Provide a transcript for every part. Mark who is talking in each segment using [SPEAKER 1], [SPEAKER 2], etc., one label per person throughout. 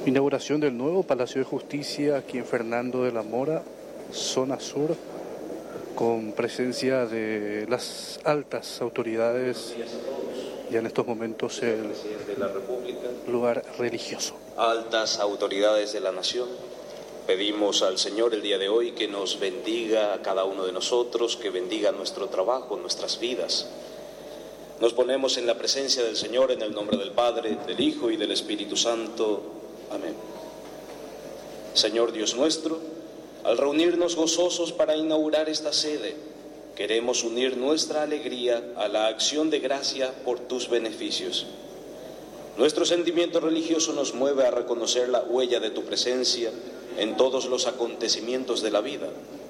[SPEAKER 1] Inauguración del nuevo Palacio de Justicia aquí en Fernando de la Mora, zona sur, con presencia de las altas autoridades y en estos momentos el lugar religioso.
[SPEAKER 2] Altas autoridades de la nación, pedimos al Señor el día de hoy que nos bendiga a cada uno de nosotros, que bendiga nuestro trabajo, nuestras vidas. Nos ponemos en la presencia del Señor en el nombre del Padre, del Hijo y del Espíritu Santo. Amén. Señor Dios nuestro, al reunirnos gozosos para inaugurar esta sede, queremos unir nuestra alegría a la acción de gracia por tus beneficios. Nuestro sentimiento religioso nos mueve a reconocer la huella de tu presencia en todos los acontecimientos de la vida.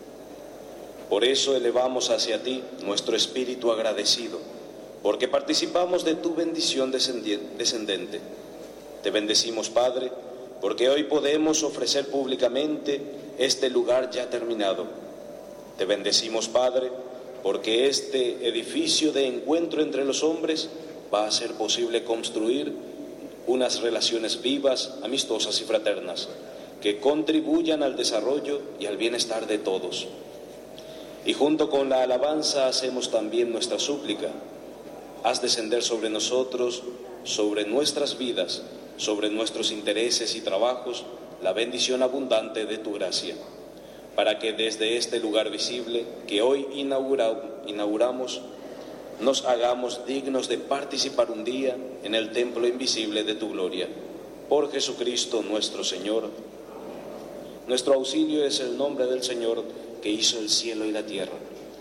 [SPEAKER 2] Por eso elevamos hacia ti nuestro espíritu agradecido, porque participamos de tu bendición descendente. Te bendecimos, Padre, porque hoy podemos ofrecer públicamente este lugar ya terminado. Te bendecimos, Padre, porque este edificio de encuentro entre los hombres va a ser posible construir unas relaciones vivas, amistosas y fraternas, que contribuyan al desarrollo y al bienestar de todos. Y junto con la alabanza hacemos también nuestra súplica. Haz descender sobre nosotros, sobre nuestras vidas, sobre nuestros intereses y trabajos, la bendición abundante de tu gracia, para que desde este lugar visible que hoy inauguramos, nos hagamos dignos de participar un día en el templo invisible de tu gloria. Por Jesucristo nuestro Señor. Nuestro auxilio es el nombre del Señor que hizo el cielo y la tierra.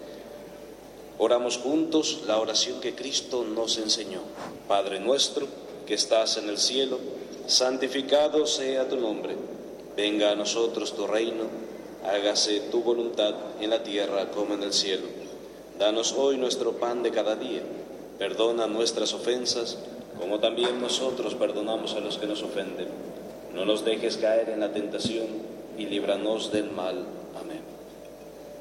[SPEAKER 2] Oramos juntos la oración que Cristo nos enseñó. Padre nuestro, que estás en el cielo, santificado sea tu nombre. Venga a nosotros tu reino, hágase tu voluntad en la tierra como en el cielo. Danos hoy nuestro pan de cada día. Perdona nuestras ofensas, como también nosotros perdonamos a los que nos ofenden. No nos dejes caer en la tentación y líbranos del mal. Amén.